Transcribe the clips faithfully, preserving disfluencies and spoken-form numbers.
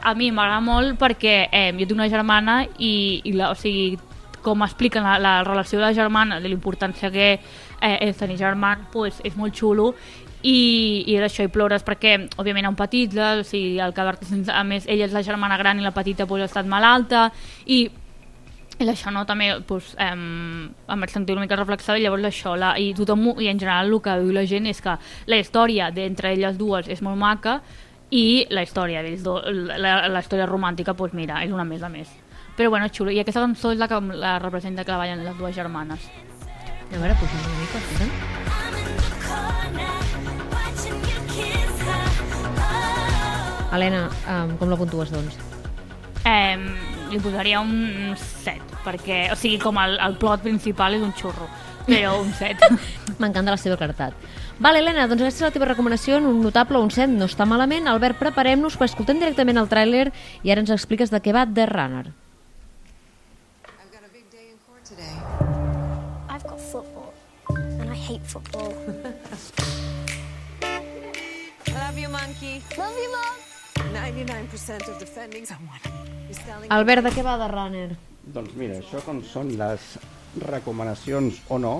a mi m'agrada molt perquè eh, jo tinc una germana i, i la, o sigui, com expliquen la, la relació de la germana, de l'importància que eh, és tenir germans, pues, és molt xulo. I, i és això, i plores perquè òbviament hi ha un petit, o sigui, el que a més ella és la germana gran i la petita pues, ha estat malalta i i això no, també pues, eh, em vaig sentir una mica reflexiva i llavors això, la, i tothom, i en general el que diu la gent és que la història d'entre elles dues és molt maca i la història d'ells do, la, la història romàntica, pues mira, és una més a més. Però bueno, és xulo, i aquesta cançó és la que la representa, que la ballen les dues germanes. A veure, pugem una mica, escolta. Helena, um, com la puntues, doncs? Eh, li posaria un set, perquè, o sigui, com el, el plot principal és un xurro, però un set. M'encanta la seva claretat. Vale, Helena, doncs aquesta és la teva recomanació, un notable, un set, no està malament. Albert, preparem-nos, per escoltem directament el tràiler i ara ens expliques de què va The Runner. I've got a big day in court today. I've got football, and I hate football. Love you, monkey. Love you, Mom. ninety-nine percent of defending someone is telling Albert, de què va The Runner? Doncs mira, això com són les recomanacions o no,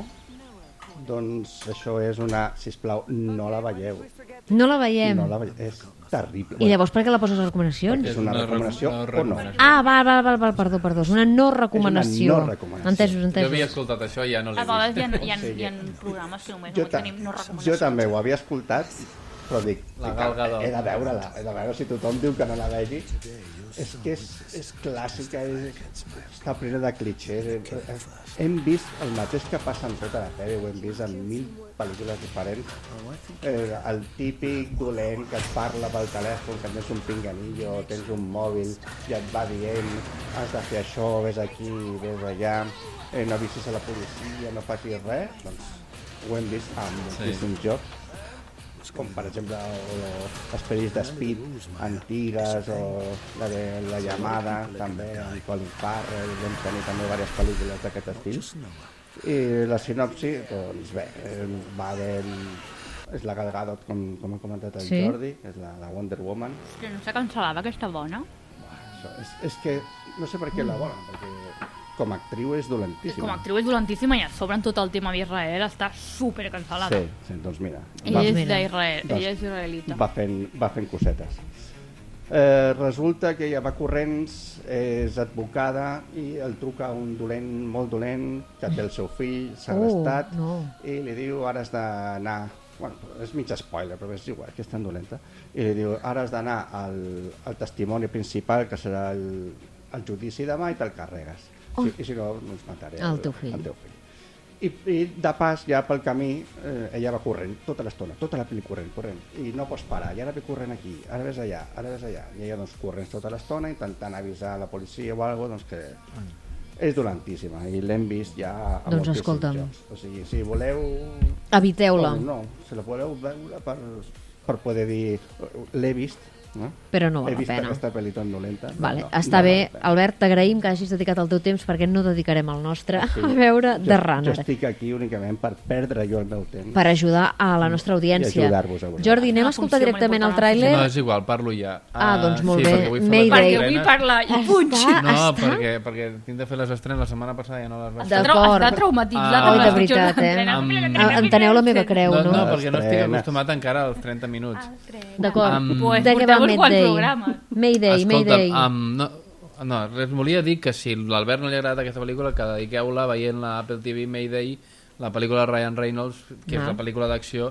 doncs això és una... Sisplau, no la veieu. No la veiem. No la veieu. És terrible. I llavors per què la poses a les recomanacions? Perquè és una recomanació no, o no. Ah, val, val, val, val, perdó, perdó. És una no recomanació. És una no recomanació. Entesos, Jo entesos. havia escoltat això i ja no A l'he vegades vist. hi ha, hi ha, Sí, hi ha programes que només Jo, no ta tenim no recomanacions. jo també ho havia escoltat, però dic, La Gal Gadot. he de veure-la, he de veure si tothom diu que no la vegi. És que és, és clàssica, és, està plena de clichés. Hem vist el mateix que passa en tota la sèrie, ho hem vist en mil pel·lícules diferents. Eh, el típic dolent que et parla pel telèfon, que tens un pinganillo, tens un mòbil i et va dient has de fer això, vés aquí, vés allà, eh, no avisis a la policia, no facis res. Doncs ho hem vist amb moltíssims sí. jocs, com per exemple les pel·lis de Speed antigues o la de La Llamada també, amb Colin Farrell, vam tenir també diverses pel·lícules d'aquest estil. I la sinopsi, doncs bé, va de... és la Gal Gadot, com, com ha comentat el sí. Jordi, és la, la Wonder Woman. Que no sé cancel·lava aquesta bona. Això, és, és que no sé per què la volen, perquè com a actriu és dolentíssima. Com a actriu és dolentíssima i a sobre en tot el tema d'Israel està super cancel·lada. Sí, sí, doncs mira. Ella és mira. d'Israel, Doncs ella és israelita. Va fent, va fent cosetes. Eh, resulta que ella va corrents, és advocada i el truca un dolent, molt dolent, que té el seu fill segrestat, Oh, no. i li diu ara has d'anar, bueno, és mig spoiler però és igual, que és tan dolenta, i li diu ara has d'anar al, al testimoni principal, que serà el, el judici demà, i te'l carregues. Oh. Si, I si no, doncs mataré El teu fill. El teu fill. I, I de pas, ja pel camí, eh, ella va corrent tota l'estona, tota la pel·li corrent, corrent, i no pots parar, i ara ve corrent aquí, ara ves allà, ara ves allà, i ella doncs corrent tota l'estona intentant avisar la policia o alguna cosa, doncs que és dolentíssima, i l'hem vist ja a Doncs moltíssims escolta'm. jocs. O sigui, si voleu... Eviteu-la. No, si la voleu veure per, per poder dir l'he vist, no? Però no val He la vist pena. aquesta pel·li tan dolenta. Vale, no, està no bé. val la pena. Albert, t'agraïm que hagis dedicat el teu temps perquè no dedicarem el nostre Sí. a veure Jo- The Runner. Jo estic aquí únicament per perdre jo el meu temps. Per ajudar a la nostra audiència. I ajudar-vos a vosaltres. Jordi, anem a Una escoltar funció directament el molt tràiler. No, és igual, parlo ja. Ah, doncs molt sí, bé. perquè vull fer Mayday. les Perquè estrenes. vull parlar i punx. Està, No, està... perquè, perquè tinc de fer les estrenes. La setmana passada ja no les vaig fer. Està, trau D'acord. està traumatitzat Ah, amb oi, les de veritat, pitjors eh? estrenes. Am- Enteneu la meva creu, No, no? no, perquè no estic Estrenes. acostumat encara als trenta minuts. D'acord. Am- Pues De què va porteu uns quants Mayday? programes. Mayday, Mayday. um, no, no, res, volia dir que si a l'Albert no li ha agradat aquesta pel·lícula, que dediqueu-la veient la Apple T V Mayday, la pel·lícula de Ryan Reynolds, que Ah. és la pel·lícula d'acció,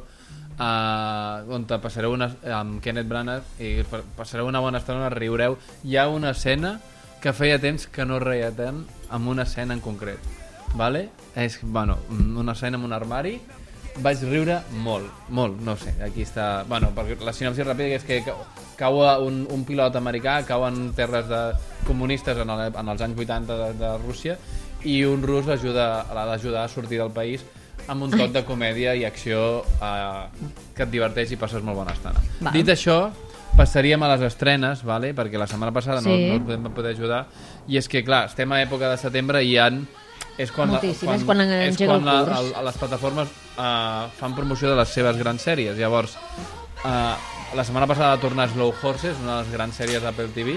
uh, on te passareu una, amb Kenneth Branagh i pa- passareu una bona estona, riureu. Hi ha una escena que feia temps que no reia tant amb una escena en concret, vale? És, bueno, una escena en un armari. Vaig riure molt, molt, no ho sé, aquí està... Bueno, perquè la sinopsi ràpida és que cau, cau un, un pilot americà, cau en terres de comunistes en, el, en els anys vuitanta de, de Rússia, i un rus l'ajuda- l'ha d'ajudar a sortir del país amb un toc de comèdia i acció eh, que et diverteix i passes molt bona estona. Val. Dit això, passaríem a les estrenes, vale? Perquè la setmana passada Sí. no, no us vam poder ajudar, i és que, clar, estem a època de setembre i hi ha... És quan, la, Moltíssim, és quan és engega quan el la, curs. el, a les plataformes uh, fan promoció de les seves grans sèries. Llavors, uh, la setmana passada va tornar Slow Horses, una de les grans sèries d'Apple T V,